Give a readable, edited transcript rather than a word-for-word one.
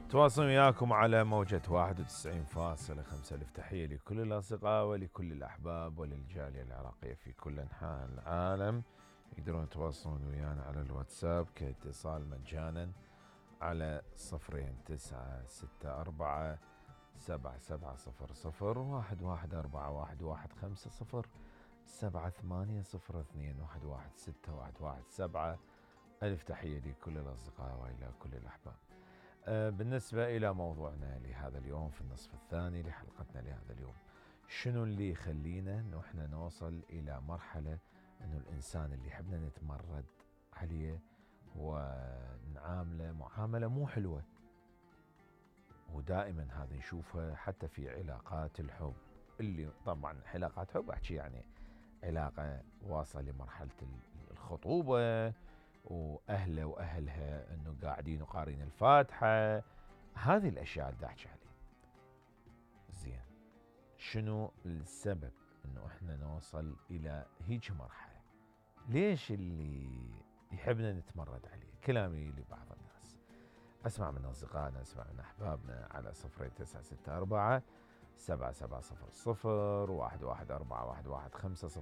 تواصل وياكم على موجة 91.5. ألف تحية لكل الأصدقاء ولكل الأحباب وللجالية العراقية في كل أنحاء العالم. يقدرون يتواصلون ويانا على الواتساب كاتصال مجانا على 02-646-775-0 ألف تحية لكل الأصدقاء وإلى كل الأحباب. بالنسبة إلى موضوعنا لهذا اليوم في النصف الثاني لحلقتنا لهذا اليوم، شنو اللي يخلينا إنه إحنا نوصل إلى مرحلة إنه الإنسان اللي حبنا نتمرد عليه ونعامله معاملة مو حلوة، ودائما هذا نشوفه حتى في علاقات الحب، اللي طبعا علاقات حب أحكي يعني علاقة واصلة لمرحلة الخطوبة وأهله وأهلها أنه قاعدين وقارين الفاتحة. هذه الأشياء اللي أحكي عليها. زين، شنو السبب أنه إحنا نوصل إلى هيج مرحلة؟ ليش اللي يحبنا نتمرد عليه؟ كلامي لبعض الناس، أسمع من أصدقائنا، أسمع من أحبابنا على 0964-770-114-115-780-02-116-11.